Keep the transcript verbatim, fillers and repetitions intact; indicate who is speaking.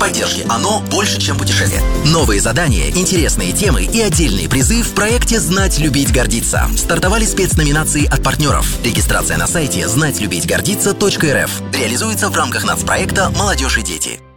Speaker 1: поддержки. Оно больше, чем путешествие. Новые задания, интересные темы и отдельные призы в проекте «Знать, любить, гордиться». Стартовали спецноминации от партнеров. Регистрация на сайте знать любить гордиться точка эр эф. Реализуется в рамках нацпроекта «Молодежь и дети».